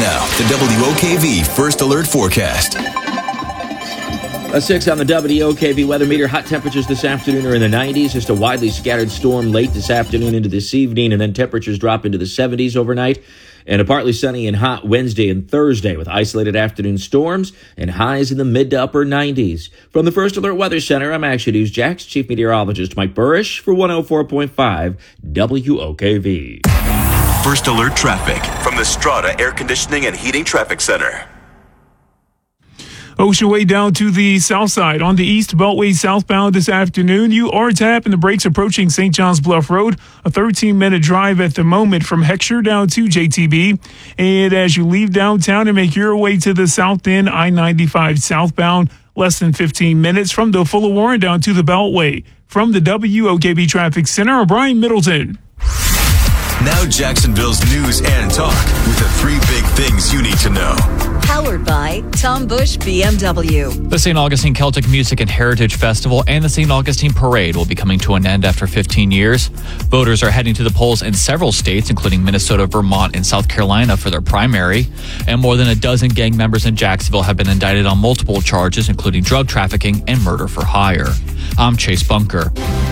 Now, the WOKV First Alert Forecast. A 6 on the WOKV weather meter. Hot temperatures this afternoon are in the 90s. Just a widely scattered storm late this afternoon into this evening, and then temperatures drop into the 70s overnight. And a partly sunny and hot Wednesday and Thursday with isolated afternoon storms and highs in the mid to upper 90s. From the First Alert Weather Center, I'm Action News Jax Chief Meteorologist Mike Burrish for 104.5 WOKV. First Alert Traffic from the Strata Air Conditioning and Heating Traffic Center. Ocean Way down to the south side. On the East Beltway southbound this afternoon, you are tapping the brakes approaching St. John's Bluff Road. A 13-minute drive at the moment from Heckscher down to JTB. And as you leave downtown and make your way to the south end, I-95 southbound, less than 15 minutes from the Fuller Warren down to the Beltway. From the WOKV Traffic Center, I'm Brian Middleton. Now Jacksonville's news and talk with the three big things you need to know. Powered by Tom Bush BMW. The St. Augustine Celtic Music and Heritage Festival and the St. Augustine Parade will be coming to an end after 15 years. Voters are heading to the polls in several states, including Minnesota, Vermont, and South Carolina for their primary. And more than a dozen gang members in Jacksonville have been indicted on multiple charges, including drug trafficking and murder for hire. I'm Chase Bunker.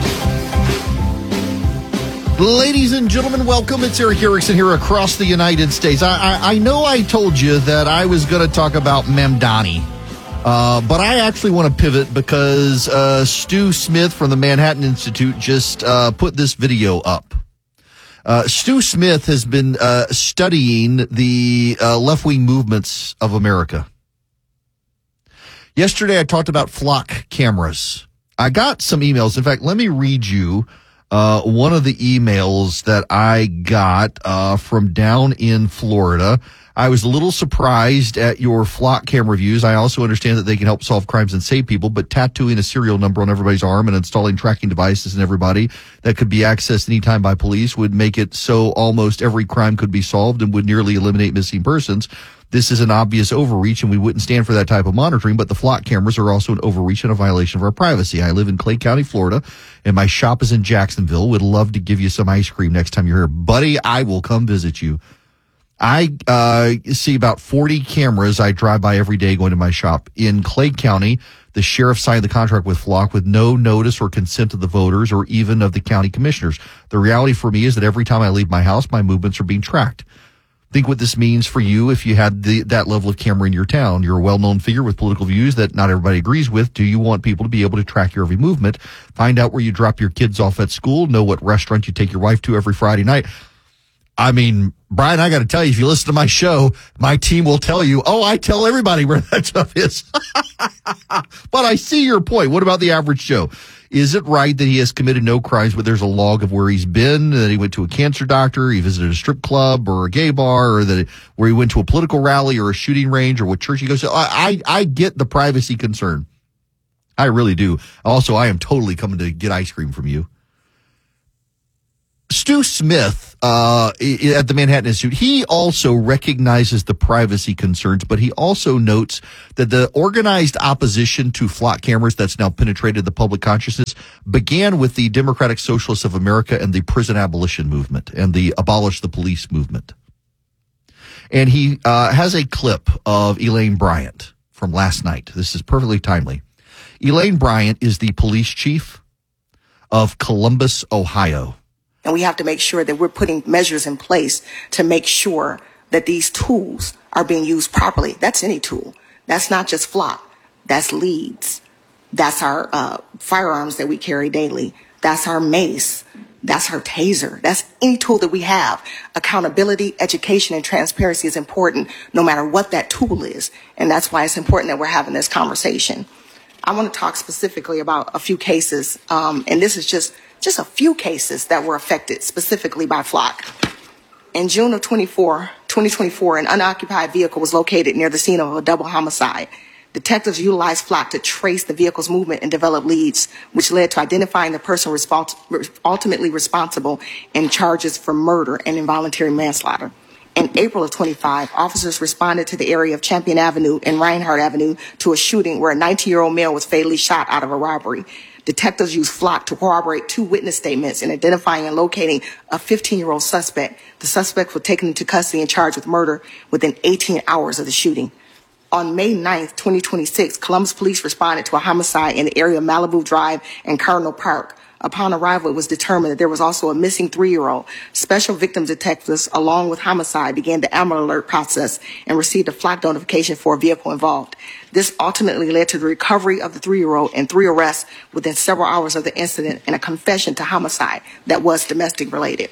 Ladies and gentlemen, welcome. It's Eric Erickson here across the United States. I know I told you that I was going to talk about Mamdani, but I actually want to pivot because Stu Smith from the Manhattan Institute just put this video up. Stu Smith has been studying the left-wing movements of America. Yesterday, I talked about flock cameras. I got some emails. In fact, let me read you one of the emails that I got from down in Florida. I was a little surprised at your flock camera reviews. I also understand that they can help solve crimes and save people, but tattooing a serial number on everybody's arm and installing tracking devices in everybody that could be accessed anytime by police would make it so almost every crime could be solved and would nearly eliminate missing persons. This is an obvious overreach, and we wouldn't stand for that type of monitoring, but the flock cameras are also an overreach and a violation of our privacy. I live in Clay County, Florida, and my shop is in Jacksonville. Would love to give you some ice cream next time you're here. Buddy, I will come visit you. I see about 40 cameras I drive by every day going to my shop. In Clay County, the sheriff signed the contract with Flock with no notice or consent of the voters or even of the county commissioners. The reality for me is that every time I leave my house, my movements are being tracked. Think what this means for you if you had that level of camera in your town. You're a well-known figure with political views that not everybody agrees with. Do you want people to be able to track your every movement? Find out where you drop your kids off at school. Know what restaurant you take your wife to every Friday night. I mean, Brian, I got to tell you, if you listen to my show, my team will tell you, I tell everybody where that stuff is. But I see your point. What about the average Joe? Is it right that he has committed no crimes, but there's a log of where he's been, that he went to a cancer doctor, he visited a strip club or a gay bar, or where he went to a political rally or a shooting range or what church he goes to? I get the privacy concern. I really do. Also, I am totally coming to get ice cream from you. Stu Smith at the Manhattan Institute, he also recognizes the privacy concerns, but he also notes that the organized opposition to flock cameras that's now penetrated the public consciousness began with the Democratic Socialists of America and the prison abolition movement and the abolish the police movement. And he has a clip of Elaine Bryant from last night. This is perfectly timely. Elaine Bryant is the police chief of Columbus, Ohio. And we have to make sure that we're putting measures in place to make sure that these tools are being used properly. That's any tool. That's not just flock. That's leads. That's our firearms that we carry daily. That's our mace. That's our taser. That's any tool that we have. Accountability, education, and transparency is important no matter what that tool is. And that's why it's important that we're having this conversation. I want to talk specifically about a few cases, and this is just a few cases that were affected specifically by flock. In June of 2024, an unoccupied vehicle was located near the scene of a double homicide. Detectives utilized flock to trace the vehicle's movement and develop leads, which led to identifying the person ultimately responsible in charges for murder and involuntary manslaughter. In April of 25, officers responded to the area of Champion Avenue and Reinhardt Avenue to a shooting where a 19-year-old male was fatally shot out of a robbery. Detectives used Flock to corroborate 2 witness statements in identifying and locating a 15-year-old suspect. The suspect was taken into custody and charged with murder within 18 hours of the shooting. On May 9th, 2026, Columbus police responded to a homicide in the area of Malibu Drive and Cardinal Park. Upon arrival, it was determined that there was also a missing 3-year-old. Special victims detectives, along with homicide, began the Amber Alert process and received a Flock notification for a vehicle involved. This ultimately led to the recovery of the 3-year-old and 3 arrests within several hours of the incident and a confession to homicide that was domestic related.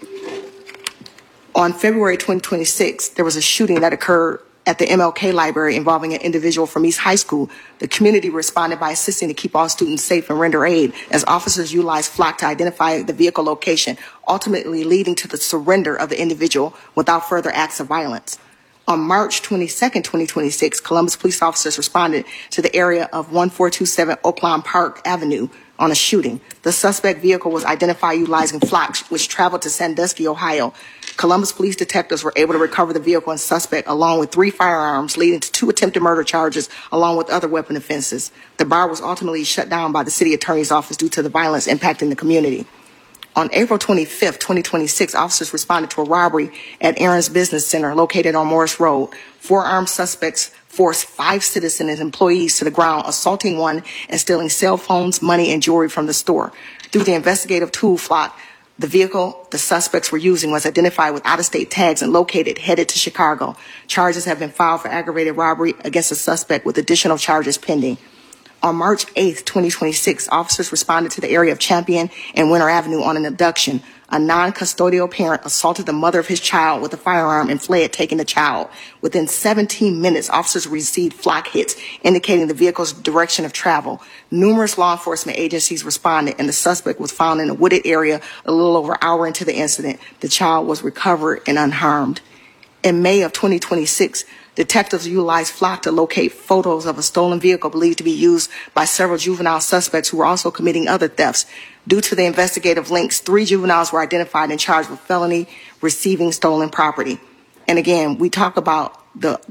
On February 2026, there was a shooting that occurred at the MLK Library involving an individual from East High School. The community responded by assisting to keep all students safe and render aid as officers utilized Flock to identify the vehicle location, ultimately leading to the surrender of the individual without further acts of violence. On March 22nd, 2026, Columbus police officers responded to the area of 1427 Oaklawn Park Avenue on a shooting. The suspect vehicle was identified utilizing Flock, which traveled to Sandusky, Ohio. Columbus police detectives were able to recover the vehicle and suspect along with 3 firearms, leading to 2 attempted murder charges along with other weapon offenses. The bar was ultimately shut down by the city attorney's office due to the violence impacting the community. On April 25th, 2026, officers responded to a robbery at Aaron's Business Center located on Morris Road. 4 armed suspects forced 5 citizens and employees to the ground, assaulting one and stealing cell phones, money, and jewelry from the store. Through the investigative tool Flock, the vehicle the suspects were using was identified with out-of-state tags and located, headed to Chicago. Charges have been filed for aggravated robbery against the suspect with additional charges pending. On March 8th, 2026, officers responded to the area of Champion and Winter Avenue on an abduction. A non-custodial parent assaulted the mother of his child with a firearm and fled, taking the child. Within 17 minutes, officers received Flock hits, indicating the vehicle's direction of travel. Numerous law enforcement agencies responded, and the suspect was found in a wooded area a little over an hour into the incident. The child was recovered and unharmed. In May of 2026, detectives utilized Flock to locate photos of a stolen vehicle believed to be used by several juvenile suspects who were also committing other thefts. Due to the investigative links, 3 juveniles were identified and charged with felony receiving stolen property. And again, we talk about the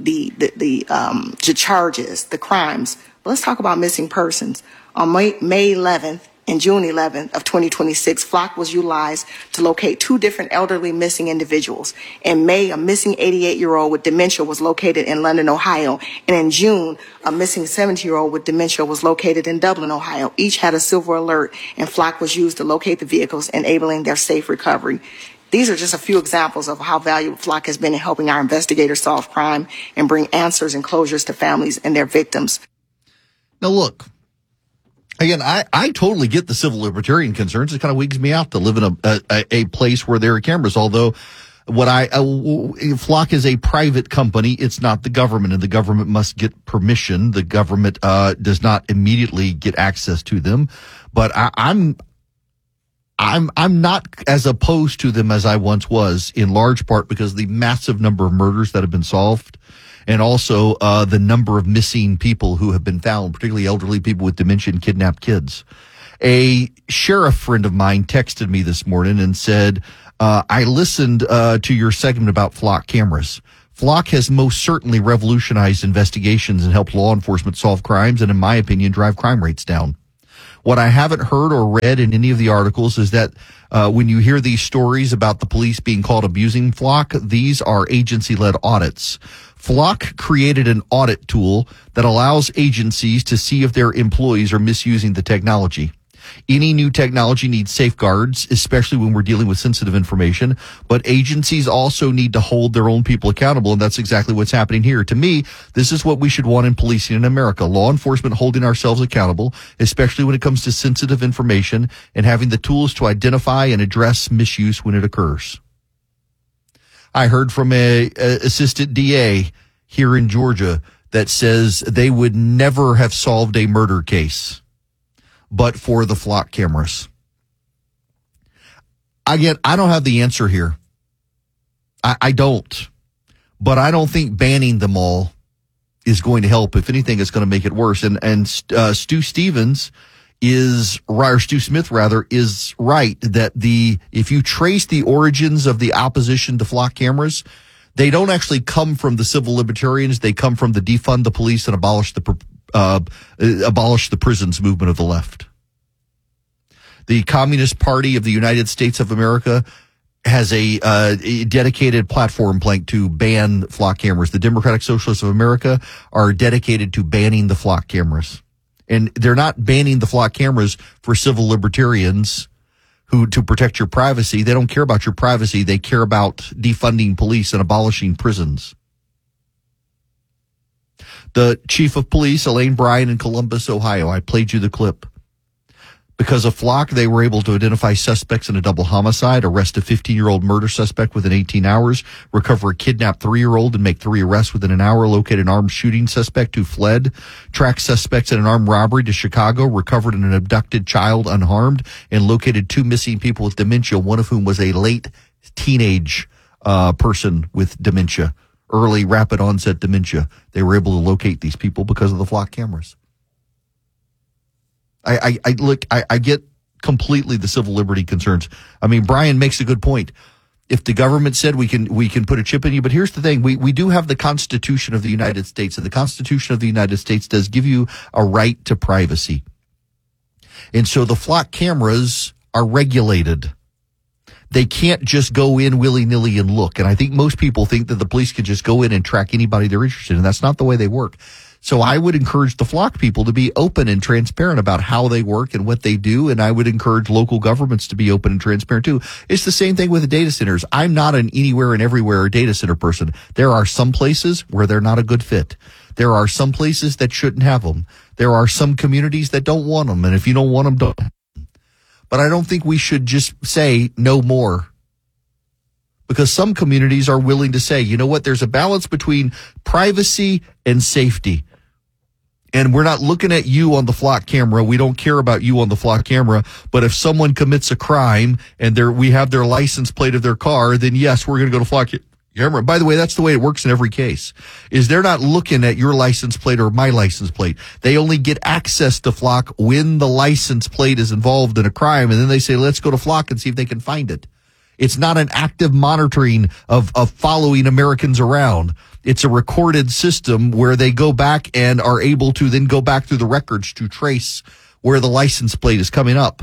charges, the crimes. But let's talk about missing persons. On May 11th and June 11th of 2026, Flock was utilized to locate 2 different elderly missing individuals. In May, a missing 88-year-old with dementia was located in London, Ohio. And in June, a missing 70-year-old with dementia was located in Dublin, Ohio. Each had a silver alert, and Flock was used to locate the vehicles, enabling their safe recovery. These are just a few examples of how valuable Flock has been in helping our investigators solve crime and bring answers and closures to families and their victims. Now, look. Again, I totally get the civil libertarian concerns. It kind of wigs me out to live in a place where there are cameras. Although, Flock is a private company. It's not the government, and the government must get permission. The government does not immediately get access to them. But I'm not as opposed to them as I once was, in large part because of the massive number of murders that have been solved. And also the number of missing people who have been found, particularly elderly people with dementia and kidnapped kids. A sheriff friend of mine texted me this morning and said, I listened to your segment about Flock cameras. Flock has most certainly revolutionized investigations and helped law enforcement solve crimes and, in my opinion, drive crime rates down. What I haven't heard or read in any of the articles is that when you hear these stories about the police being caught abusing Flock, these are agency-led audits. Flock created an audit tool that allows agencies to see if their employees are misusing the technology. Any new technology needs safeguards, especially when we're dealing with sensitive information, but agencies also need to hold their own people accountable, and that's exactly what's happening here. To me, this is what we should want in policing in America. Law enforcement holding ourselves accountable, especially when it comes to sensitive information, and having the tools to identify and address misuse when it occurs. I heard from a assistant DA here in Georgia that says they would never have solved a murder case but for the Flock cameras. Again, I don't have the answer here. I don't. But I don't think banning them all is going to help. If anything, it's going to make it worse. And Stu Smith is right that if you trace the origins of the opposition to Flock cameras, they don't actually come from the civil libertarians. They come from the defund the police and abolish the prisons movement of the left. The Communist Party of the United States of America has a dedicated platform plank to ban flock cameras. The Democratic Socialists of America are dedicated to banning the flock cameras. And they're not banning the flock cameras for civil libertarians to protect your privacy. They don't care about your privacy. They care about defunding police and abolishing prisons. The chief of police, Elaine Bryan, in Columbus, Ohio, I played you the clip. Because of flock, they were able to identify suspects in a double homicide, arrest a 15-year-old murder suspect within 18 hours, recover a kidnapped 3-year-old and make 3 arrests within an hour, locate an armed shooting suspect who fled, track suspects in an armed robbery to Chicago, recovered an abducted child unharmed, and located 2 missing people with dementia, one of whom was a late teenage person with dementia, early rapid onset dementia. They were able to locate these people because of the flock cameras. I get completely the civil liberty concerns. I mean, Brian makes a good point. If the government said we can put a chip in you, but here's the thing, we do have the Constitution of the United States, and the Constitution of the United States does give you a right to privacy. And so the flock cameras are regulated. They can't just go in willy-nilly and look. And I think most people think that the police can just go in and track anybody they're interested in. That's not the way they work. So I would encourage the flock people to be open and transparent about how they work and what they do. And I would encourage local governments to be open and transparent too. It's the same thing with the data centers. I'm not an anywhere and everywhere data center person. There are some places where they're not a good fit. There are some places that shouldn't have them. There are some communities that don't want them. And if you don't want them, don't. But I don't think we should just say no more. Because some communities are willing to say, you know what, there's a balance between privacy and safety. And we're not looking at you on the flock camera. We don't care about you on the flock camera. But if someone commits a crime and we have their license plate of their car, then yes, we're going to go to flock camera. By the way, that's the way it works in every case, is they're not looking at your license plate or my license plate. They only get access to flock when the license plate is involved in a crime. And then they say, let's go to flock and see if they can find it. It's not an active monitoring of following Americans around. It's a recorded system where they go back and are able to then go back through the records to trace where the license plate is coming up.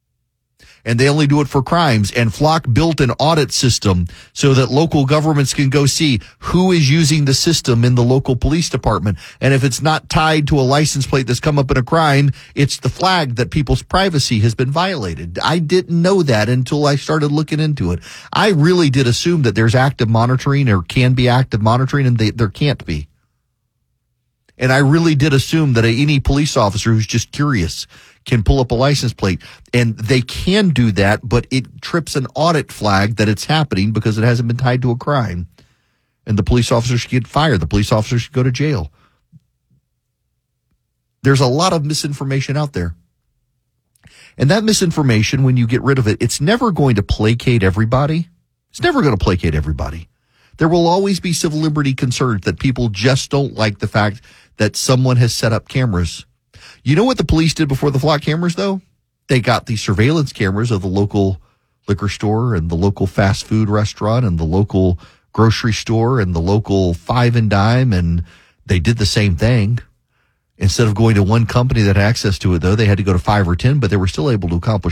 And they only do it for crimes. And Flock built an audit system so that local governments can go see who is using the system in the local police department. And if it's not tied to a license plate that's come up in a crime, it's the flag that people's privacy has been violated. I didn't know that until I started looking into it. I really did assume that there's active monitoring or can be active monitoring, and there can't be. And I really did assume that any police officer who's just curious can pull up a license plate, and they can do that, but it trips an audit flag that it's happening because it hasn't been tied to a crime. And the police officer should get fired. The police officer should go to jail. There's a lot of misinformation out there. And that misinformation, when you get rid of it, it's never going to placate everybody. It's never going to placate everybody. There will always be civil liberty concerns that people just don't like the fact that someone has set up cameras. You know what the police did before the flock cameras, though? They got the surveillance cameras of the local liquor store and the local fast food restaurant and the local grocery store and the local Five and Dime, and they did the same thing. Instead of going to one company that had access to it, though, they had to go to 5 or 10, but they were still able to accomplish